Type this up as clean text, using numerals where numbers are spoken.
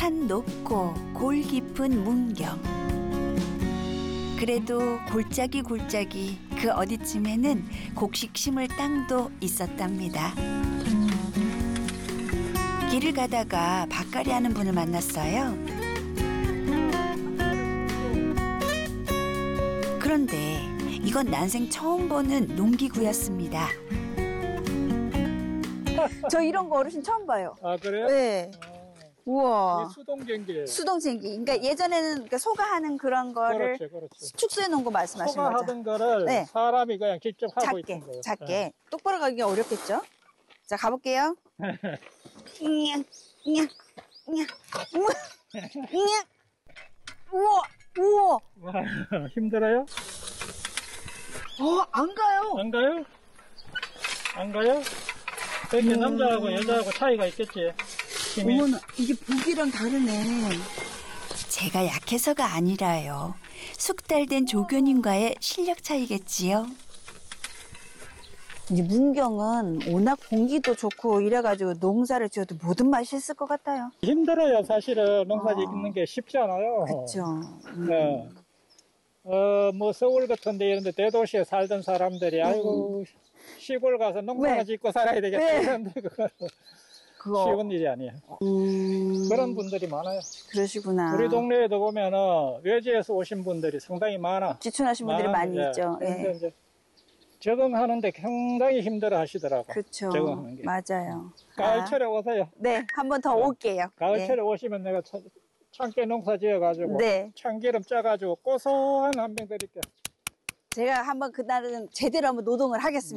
산 높고 골 깊은 문경. 그래도 골짜기 그 어디쯤에는 곡식 심을 땅도 있었답니다. 길을 가다가 밭갈이 하는 분을 만났어요. 그런데 이건 난생 처음 보는 농기구였습니다. 저 이런 거 어르신 처음 봐요. 아, 그래요? 네. 우와. 수동쟁기. 수동쟁기. 그러니까 예전에는 그러니까 소가하는 그런 거를 그렇지. 축소해 놓은 거 말씀하시는 거죠? 소가하던 거를 네. 사람이 그냥 직접 하고 작게, 있는 거예요. 작게. 네. 똑바로 가기가 어렵겠죠? 자, 가볼게요. 냥, 냥, 냥, 우와, 냥. 우와. 와, 힘들어요? 안 가요. 안 가요? 안 가요? 그렇게 남자하고 여자하고 차이가 있겠지. 힘이. 어머나, 이게 보기랑 다르네. 제가 약해서가 아니라요. 숙달된 조교님과의 실력 차이겠지요. 이 문경은 워낙 공기도 좋고 이래가지고 농사를 지어도 모든 맛이 있을 것 같아요. 힘들어요. 사실은 농사 짓는 게 쉽지 않아요. 그렇죠. 네. 뭐 서울 같은 데 이런 데 대도시에 살던 사람들이 아이고 시골 가서 농사나 네. 짓고 살아야 되겠다 네. 이런데 그거 쉬운 일이 아니에요. 그런 분들이 많아요. 그러시구나. 우리 동네에도 보면은 외지에서 오신 분들이 상당히 많아. 지천하신 분들이 많이 있죠. 근데 예. 이제 적응하는데 상당히 힘들어 하시더라고. 그렇죠. 적응하는 게. 맞아요. 가을철에 오세요. 네, 한 번 더 올게요. 가을철에 오시면 내가 참깨 농사 지어가지고 네. 참기름 짜가지고 고소한 한 병 드릴게요. 제가 한번 그날은 제대로 한번 노동을 하겠습니다.